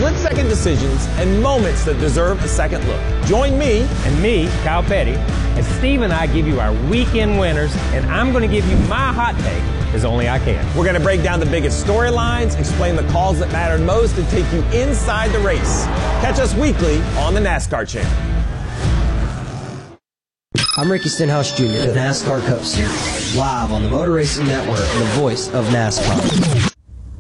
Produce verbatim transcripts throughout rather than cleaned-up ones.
split-second decisions and moments that deserve a second look. Join me and me, Kyle Petty, as Steve and I give you our weekend winners, and I'm going to give you my hot take as only I can. We're going to break down the biggest storylines, explain the calls that mattered most, and take you inside the race. Catch us weekly on the NASCAR Channel. I'm Ricky Stenhouse Junior, the NASCAR Cup Series, live on the Motor Racing Network and the voice of NASCAR.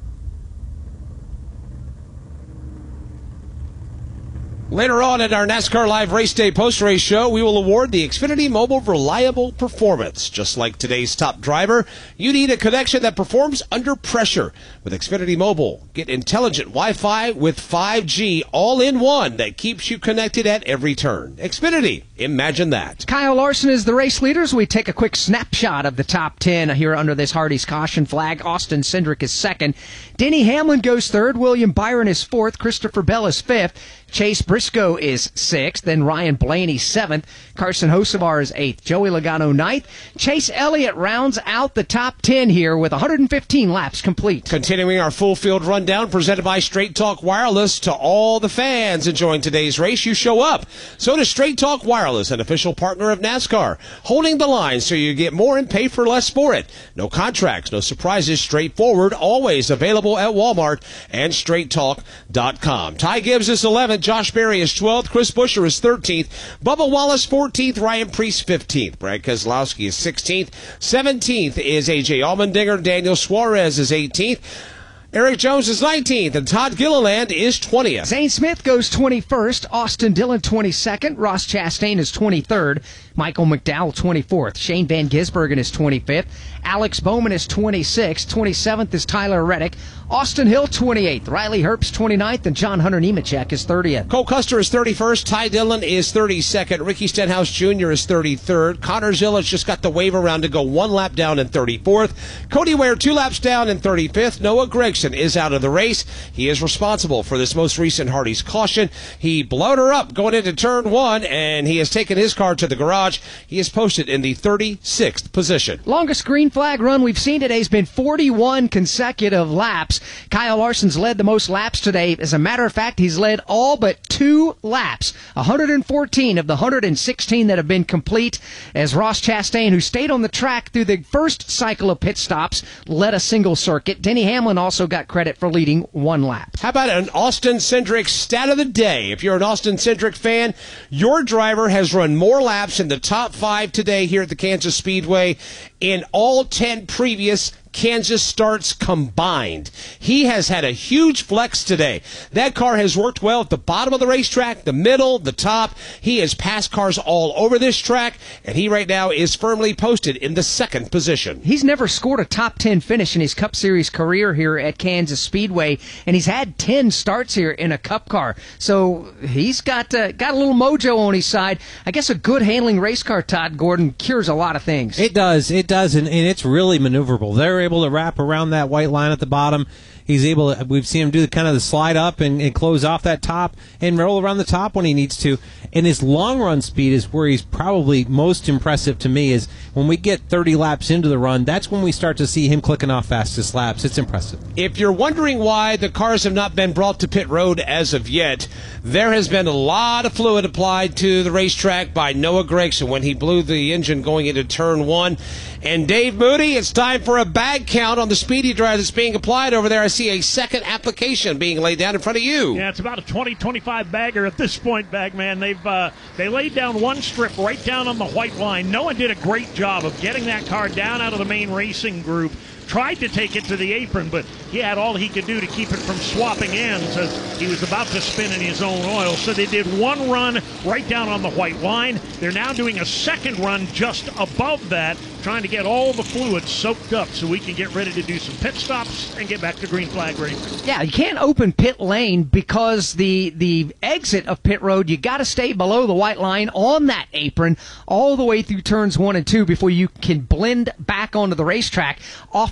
Later on at our NASCAR Live Race Day post-race show, we will award the Xfinity Mobile Reliable Performance. Just like today's top driver, you need a connection that performs under pressure. With Xfinity Mobile, get intelligent Wi-Fi with five G all-in-one that keeps you connected at every turn. Xfinity, imagine that. Kyle Larson is the race leader, so we take a quick snapshot of the top ten here under this Hardy's caution flag. Austin Cindric is second. Denny Hamlin goes third. William Byron is fourth. Christopher Bell is fifth. Chase Briscoe is sixth, then Ryan Blaney seventh, Carson Hocevar is eighth, Joey Logano ninth. Chase Elliott rounds out the top ten here with one hundred fifteen laps complete. Continuing our full field rundown presented by Straight Talk Wireless. To all the fans enjoying today's race, you show up. So does Straight Talk Wireless, an official partner of NASCAR, holding the line so you get more and pay for less for it. No contracts, no surprises, straightforward, always available at Walmart and straight talk dot com. Ty Gibbs is eleventh. Josh Berry is twelfth. Chris Buescher is thirteenth. Bubba Wallace fourteenth. Ryan Preece fifteenth. Brad Keselowski is sixteenth. seventeenth is A J Allmendinger. Daniel Suarez is eighteenth. Eric Jones is nineteenth, and Todd Gilliland is twentieth. Zane Smith goes twenty-first, Austin Dillon twenty-second, Ross Chastain is twenty-third, Michael McDowell twenty-fourth, Shane Van Gisbergen is twenty-fifth, Alex Bowman is twenty-sixth, twenty-seventh is Tyler Reddick, Austin Hill twenty-eighth, Riley Herbst twenty-ninth, and John Hunter Nemechek is thirtieth. Cole Custer is thirty-first, Ty Dillon is thirty-second, Ricky Stenhouse Junior is thirty-third, Connor Zillage just got the wave around to go one lap down in thirty-fourth, Cody Ware two laps down in thirty-fifth, Noah Gregson is out of the race. He is responsible for this most recent Hardy's caution. He blowed her up going into turn one, and he has taken his car to the garage. He is posted in the thirty-sixth position. Longest green flag run we've seen today has been forty-one consecutive laps. Kyle Larson's led the most laps today. As a matter of fact, he's led all but two laps. one hundred fourteen of the one hundred sixteen that have been complete, as Ross Chastain, who stayed on the track through the first cycle of pit stops, led a single circuit. Denny Hamlin also got credit for leading one lap. How about an Austin Cindric stat of the day? If you're an Austin Cindric fan, your driver has run more laps in the top five today here at the Kansas Speedway in all ten previous Kansas starts combined. He has had a huge flex today. That car has worked well at the bottom of the racetrack, the middle, the top. He has passed cars all over this track, and he right now is firmly posted in the second position. He's never scored a top ten finish in his Cup Series career here at Kansas Speedway, and he's had ten starts here in a Cup car. So he's got uh, got a little mojo on his side. I guess a good handling race car, Todd Gordon, cures a lot of things. It does. It does, and, and it's really maneuverable. They're able to wrap around that white line at the bottom. He's able to, we've seen him do kind of the slide up and, and close off that top and roll around the top when he needs to. And his long run speed is where he's probably most impressive to me, is when we get thirty laps into the run, that's when we start to see him clicking off fastest laps. It's impressive. If you're wondering why the cars have not been brought to pit road as of yet, there has been a lot of fluid applied to the racetrack by Noah Gragson when he blew the engine going into turn one. And Dave Moody, it's time for a bag count on the Speedy Dry that's being applied over there. I see a second application being laid down in front of you. Yeah, it's about a twenty, twenty-five bagger at this point, Bagman. They've uh, they laid down one strip right down on the white line. Noah did a great job of getting that car down out of the main racing group. Tried to take it to the apron, but he had all he could do to keep it from swapping ends as he was about to spin in his own oil. So they did one run right down on the white line. They're now doing a second run just above that, trying to get all the fluid soaked up so we can get ready to do some pit stops and get back to green flag racing. Yeah, you can't open pit lane because the the exit of pit road, you got to stay below the white line on that apron all the way through turns one and two before you can blend back onto the racetrack off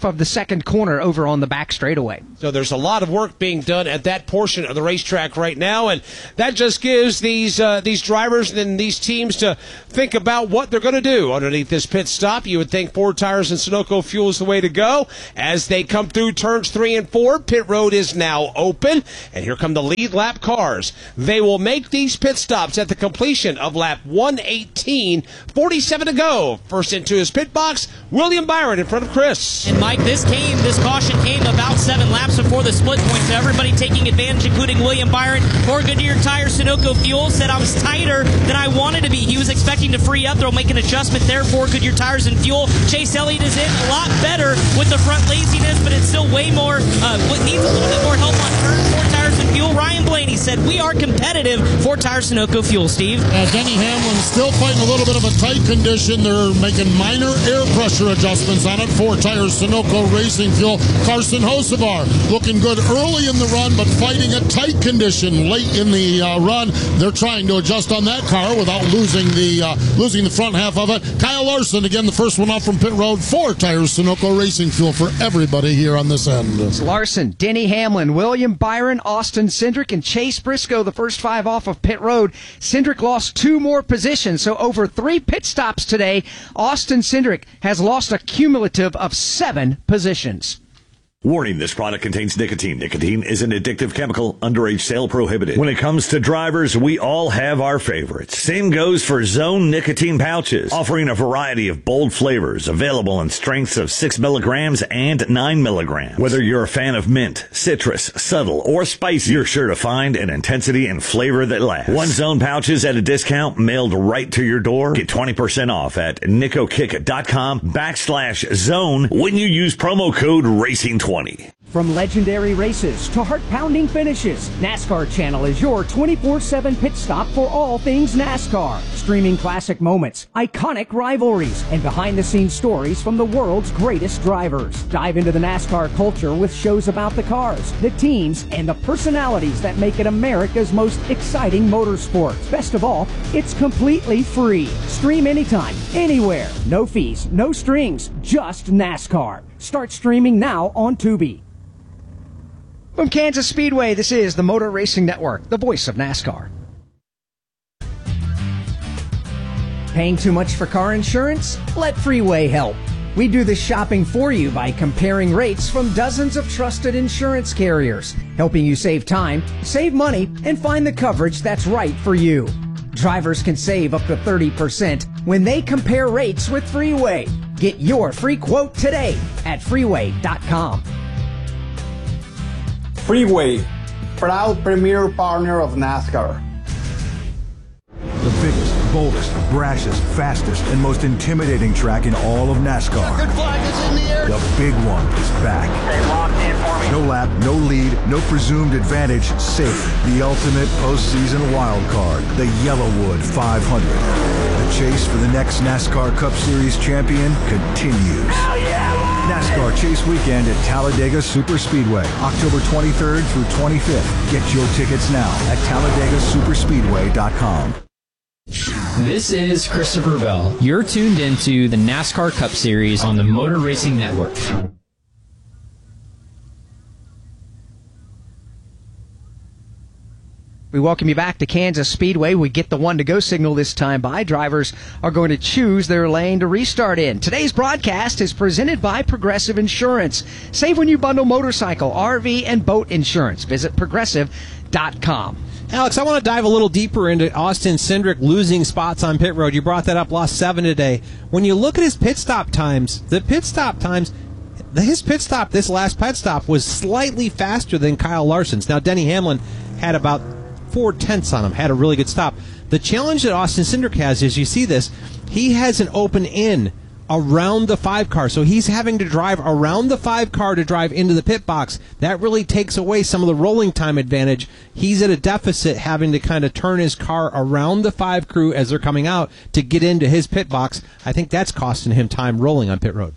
of the second corner over on the back straightaway. So there's a lot of work being done at that portion of the racetrack right now, and that just gives these uh, these drivers and these teams to think about what they're going to do underneath this pit stop. You would think Ford Tires and Sunoco Fuel is the way to go. As they come through turns three and four, pit road is now open, and here come the lead lap cars. They will make these pit stops at the completion of lap one eighteen, forty-seven to go. First into his pit box, William Byron in front of Chris. And Mike, this came, this caution came about seven laps before the split point, so everybody taking advantage, including William Byron. For Goodyear Tires, Sunoco Fuel said I was tighter than I wanted to be. He was expecting to free up. They'll make an adjustment there for Goodyear Tires and Fuel. Chase Elliott is in a lot better with the front laziness, but it's still way more, uh, needs a little bit more help on turn. Ford Tires and Fuel. Ryan Blaney said we are competitive. Ford Tires, Sunoco Fuel, Steve. Uh, Denny Hamlin still fighting a little bit of a tight condition. They're making minor air pressure adjustments on it. Ford Tires, Sunoco Racing Fuel. Carson Hocevar looking good early in the run, but fighting a tight condition late in the uh, run. They're trying to adjust on that car without losing the uh, losing the front half of it. Kyle Larson, again, the first one off from pit road. Ford Tires, Sunoco Racing Fuel for everybody here on this end. It's Larson, Denny Hamlin, William Byron, Austin Cindric, and Chase Briscoe, the first five off of pit road. Cindric lost two more positions, so over three pit stops today, Austin Cindric has lost a cumulative of seven positions. Warning, this product contains nicotine. Nicotine is an addictive chemical. Underage sale prohibited. When it comes to drivers, we all have our favorites. Same goes for Zone nicotine pouches, offering a variety of bold flavors, available in strengths of six milligrams and nine milligrams. Whether you're a fan of mint, citrus, subtle, or spicy, you're sure to find an intensity and flavor that lasts. One Zone pouches at a discount mailed right to your door. Get twenty percent off at nicokick.com backslash zone when you use promo code racing twenty. From legendary races to heart-pounding finishes, NASCAR Channel is your twenty-four seven pit stop for all things NASCAR. Streaming classic moments, iconic rivalries, and behind-the-scenes stories from the world's greatest drivers. Dive into the NASCAR culture with shows about the cars, the teams, and the personalities that make it America's most exciting motorsport. Best of all, it's completely free. Stream anytime, anywhere. No fees, no strings, just NASCAR. Start streaming now on Tubi. From Kansas Speedway, this is the Motor Racing Network, the voice of NASCAR. Paying too much for car insurance? Let Freeway help. We do the shopping for you by comparing rates from dozens of trusted insurance carriers, helping you save time, save money, and find the coverage that's right for you. Drivers can save up to thirty percent when they compare rates with Freeway. Get your free quote today at freeway dot com. Freeway, proud premier partner of NASCAR. The biggest, boldest, brashest, fastest, and most intimidating track in all of NASCAR. Checkered flag is in the air. The big one is back. They locked in for me. No lap, no lead, no presumed advantage, safe. The ultimate postseason wild card, the Yellowwood five hundred. The chase for the next NASCAR Cup Series champion continues. Hell yeah! NASCAR Chase Weekend at Talladega Superspeedway, October twenty-third through twenty-fifth. Get your tickets now at talladega superspeedway dot com. This is Christopher Bell. You're tuned into the NASCAR Cup Series on the Motor Racing Network. We welcome you back to Kansas Speedway. We get the one-to-go signal this time by. Drivers are going to choose their lane to restart in. Today's broadcast is presented by Progressive Insurance. Save when you bundle motorcycle, R V, and boat insurance. Visit progressive dot com. Alex, I want to dive a little deeper into Austin Cindric losing spots on pit road. You brought that up, lost seven today. When you look at his pit stop times, the pit stop times, his pit stop, this last pit stop, was slightly faster than Kyle Larson's. Now, Denny Hamlin had about four tenths on him, had a really good stop. The challenge that Austin Cindric has is, you see this, he has an open in around the five car, so he's having to drive around the five car to drive into the pit box. That really takes away some of the rolling time advantage. He's at a deficit, having to kind of turn his car around the five crew as they're coming out to get into his pit box. I think that's costing him time rolling on pit road.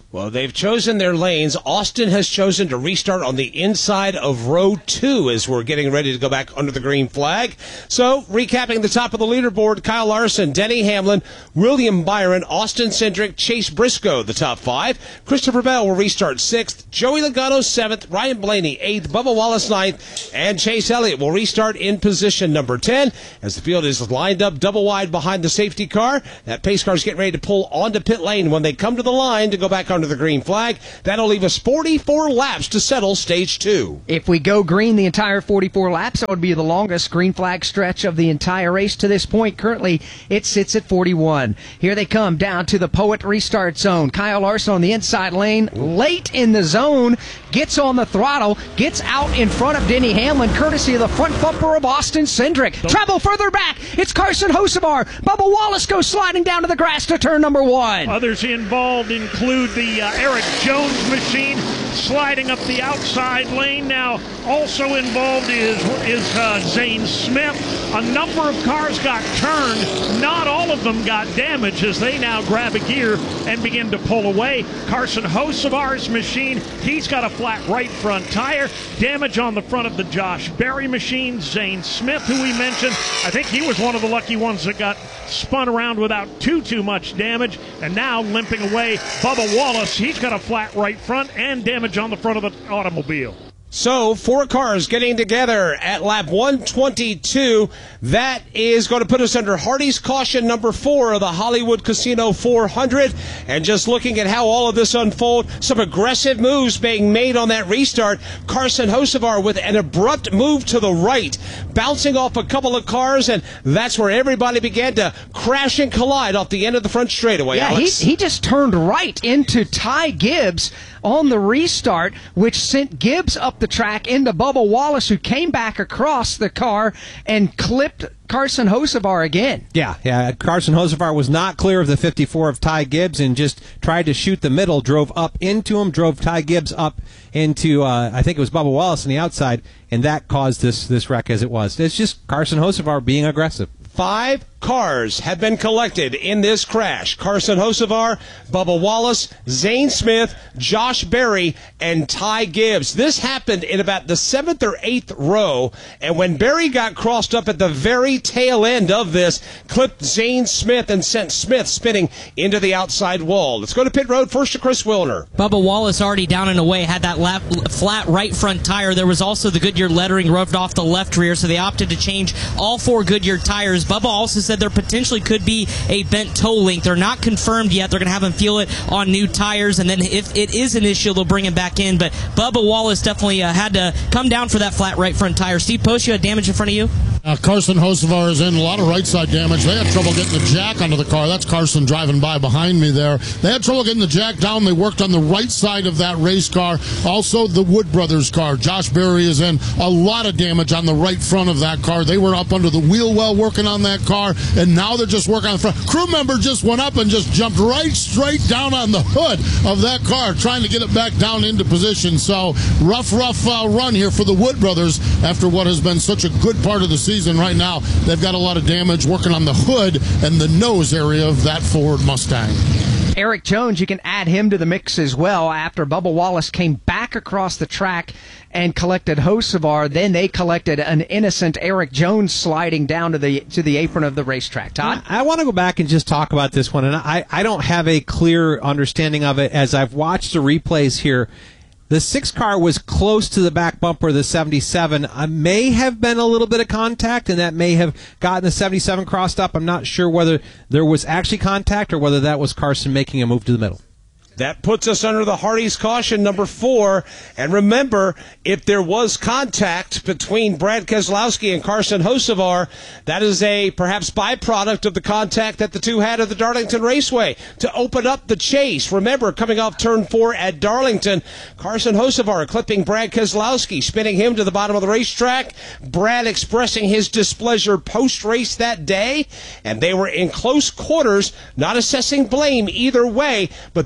Well, they've chosen their lanes. Austin has chosen to restart on the inside of row two as we're getting ready to go back under the green flag. So, recapping the top of the leaderboard, Kyle Larson, Denny Hamlin, William Byron, Austin Cindric, Chase Briscoe, the top five. Christopher Bell will restart sixth, Joey Logano seventh, Ryan Blaney eighth, Bubba Wallace ninth, and Chase Elliott will restart in position number ten as the field is lined up double wide behind the safety car. That pace car is getting ready to pull onto pit lane when they come to the line to go back under the green flag. That'll leave us forty-four laps to settle stage two. If we go green the entire forty-four laps, that would be the longest green flag stretch of the entire race to this point. Currently, it sits at forty-one. Here they come down to the Poet restart zone. Kyle Larson on the inside lane, late in the zone, gets on the throttle, gets out in front of Denny Hamlin, courtesy of the front bumper of Austin Cindric. Travel further back, it's Carson Hocevar. Bubba Wallace goes sliding down to the grass to turn number one. Others involved include the uh, Eric Jones machine sliding up the outside lane. Now, also involved is is uh, Zane Smith. A number of cars got turned. Not all of them got damaged as they now grab a gear and begin to pull away. Carson Hocevar's machine, he's got a flat right front tire. Damage on the front of the Josh Berry machine. Zane Smith, who we mentioned, I think he was one of the lucky ones that got spun around without too, too much damage. And now limping away, Bubba Wallace, he's got a flat right front and damage on the front of the automobile. So, four cars getting together at lap one twenty-two. That is going to put us under Hardy's caution number four of the Hollywood Casino four hundred. And just looking at how all of this unfold, some aggressive moves being made on that restart. Carson Hocevar with an abrupt move to the right, bouncing off a couple of cars, and that's where everybody began to crash and collide off the end of the front straightaway. Yeah, Alex. he, he just turned right into Ty Gibbs on the restart, which sent Gibbs up the track into Bubba Wallace, who came back across the car and clipped Carson Hocevar again. Yeah, yeah. Carson Hocevar was not clear of the fifty-four of Ty Gibbs and just tried to shoot the middle, drove up into him, drove Ty Gibbs up into, uh, I think it was Bubba Wallace on the outside, and that caused this, this wreck as it was. It's just Carson Hocevar being aggressive. Five cars have been collected in this crash. Carson Hocevar, Bubba Wallace, Zane Smith, Josh Berry, and Ty Gibbs. This happened in about the seventh or eighth row, and when Berry got crossed up at the very tail end of this, clipped Zane Smith and sent Smith spinning into the outside wall. Let's go to pit road first to Chris Wilner. Bubba Wallace already down and away, had that lap, flat right front tire. There was also the Goodyear lettering rubbed off the left rear, so they opted to change all four Goodyear tires. Bubba also said there potentially could be a bent toe link. They're not confirmed yet. They're going to have him feel it on new tires, and then if it is an issue, they'll bring him back in. But Bubba Wallace definitely uh, had to come down for that flat right front tire. Steve Post, you had damage in front of you? Uh, Carson Hocevar is in. A lot of right side damage. They had trouble getting the jack onto the car. That's Carson driving by behind me there. They had trouble getting the jack down. They worked on the right side of that race car. Also, the Wood Brothers car. Josh Berry is in. A lot of damage on the right front of that car. They were up under the wheel well working on that car, and now they're just working on the front. Crew member just went up and just jumped right straight down on the hood of that car, trying to get it back down into position. So, rough, rough uh, run here for the Wood Brothers after what has been such a good part of the season. Right now, they've got a lot of damage working on the hood and the nose area of that Ford Mustang. Eric Jones, you can add him to the mix as well. After Bubba Wallace came back across the track and collected Hocevar, then they collected an innocent Eric Jones sliding down to the to the apron of the racetrack. Todd? I, I want to go back and just talk about this one, and I, I don't have a clear understanding of it as I've watched the replays here. The six car was close to the back bumper of the seventy-seven. I may have been a little bit of contact, and that may have gotten the seventy-seven crossed up. I'm not sure whether there was actually contact or whether that was Carson making a move to the middle. That puts us under the Hardy's caution number four. And remember, if there was contact between Brad Keselowski and Carson Hocevar, that is a perhaps byproduct of the contact that the two had at the Darlington Raceway to open up the chase. Remember, coming off turn four at Darlington, Carson Hocevar clipping Brad Keselowski, spinning him to the bottom of the racetrack. Brad expressing his displeasure post-race that day, and they were in close quarters, not assessing blame either way, but those calls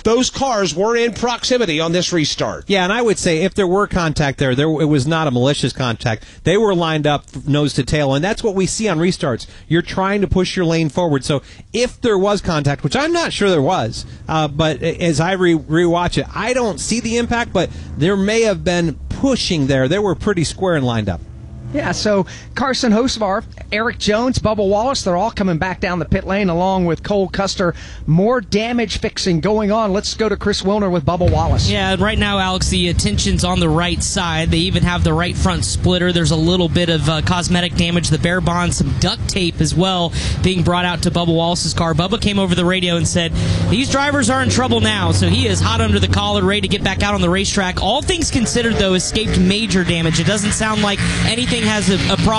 cars were in proximity on this restart. Yeah, and I would say if there were contact there, there it was not a malicious contact. They were lined up nose to tail, and that's what we see on restarts. You're trying to push your lane forward. So if there was contact, which I'm not sure there was, uh, but as I re- rewatch it, I don't see the impact, but there may have been pushing there. They were pretty square and lined up. Yeah, so Carson Hocevar, Eric Jones, Bubba Wallace, they're all coming back down the pit lane along with Cole Custer. More damage fixing going on. Let's go to Chris Wilner with Bubba Wallace. Yeah, right now, Alex, the attention's on the right side. They even have the right front splitter. There's a little bit of uh, cosmetic damage, the bare bond, some duct tape as well being brought out to Bubba Wallace's car. Bubba came over the radio and said, these drivers are in trouble now, so he is hot under the collar, ready to get back out on the racetrack. All things considered, though, escaped major damage. It doesn't sound like anything has a, a problem.